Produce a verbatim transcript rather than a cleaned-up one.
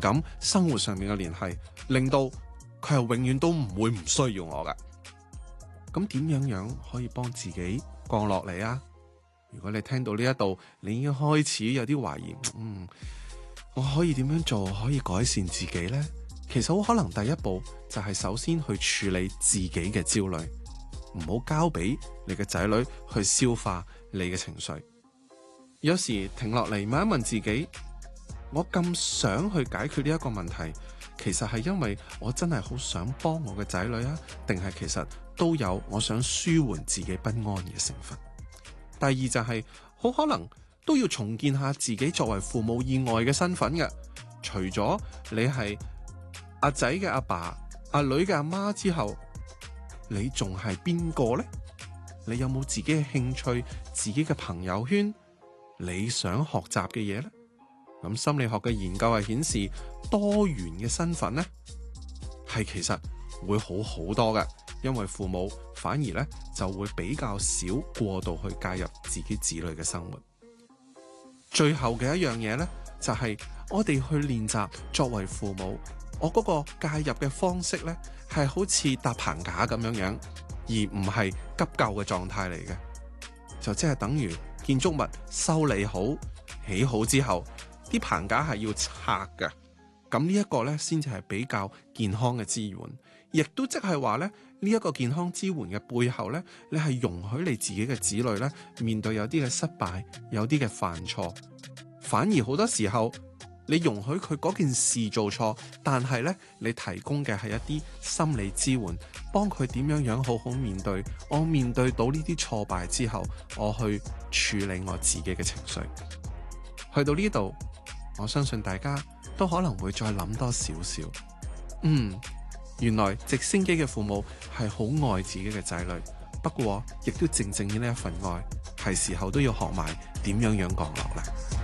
感、生活上面嘅聯繫，令到佢係永遠都唔會唔需要我㗎。咁點樣樣可以幫自己降落嚟啊？如果你聽到呢一度，你已經開始有啲懷疑，嗯，我可以點樣做可以改善自己呢？其實好可能第一步就係首先去處理自己嘅焦慮，唔好交俾你嘅仔女去消化你嘅情緒。有時停落嚟問一問自己，我咁想去解決呢一個問題，其實係因為我真係好想幫我嘅仔女啊，定係其實都有我想舒緩自己不安嘅成分。第二就係、是、好可能都要重建下自己作為父母以外嘅身份嘅，除咗你係阿仔嘅阿爸、阿女嘅阿媽之後，你仲係邊個呢？你有冇自己嘅興趣、自己嘅朋友圈、你想學習嘅嘢呢？咁心理學嘅研究係顯示，多元嘅身份呢係其實會好好多嘅，因為父母反而呢就會比較少過度去介入自己子女嘅生活。最後嘅一樣嘢呢，就係我哋去練習作為父母，我嗰個介入嘅方式呢，係好似搭棚架咁樣樣，而唔係急救嘅狀態嚟嘅。就即係等於建築物修理好、起好之後，啲棚架係要拆嘅。咁呢一個呢，先至係比較健康嘅支援，亦都即係話呢，呢一個健康支援嘅背後呢，你係容許你自己嘅子女呢，面對有啲嘅失敗，有啲嘅犯錯，反而好多時候你容許佢嗰件事做錯，但係呢，你提供嘅係一啲心理支援，幫佢點樣樣好好面對。我面對到呢啲挫敗之後，我去處理我自己嘅情緒。去到呢度，我相信大家都可能會再諗多少少。嗯，原來直升機嘅父母係好愛自己嘅仔女，不過亦都正正呢一份愛，係時候都要學埋點樣樣降落啦。